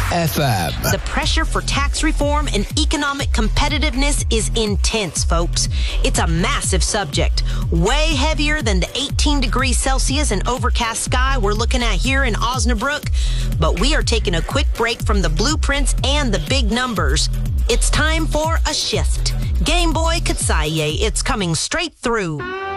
FM. The pressure for tax reform and economic competitiveness is intense, folks. It's a massive subject, way heavier than the 18 degrees Celsius and overcast sky we're looking at here in Osnabrück. But we are taking a quick break from the blueprints and the big numbers. It's time for a shift. Game Boy Katsaye, it's coming straight through.